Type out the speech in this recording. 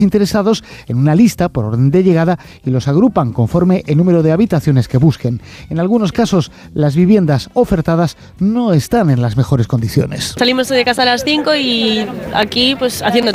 interesados en una lista por orden de llegada y los agrupan conforme el número de habitaciones que busquen. En algunos casos, las viviendas ofertadas no están en las mejores condiciones. Salimos de casa a las 5 y aquí pues haciendo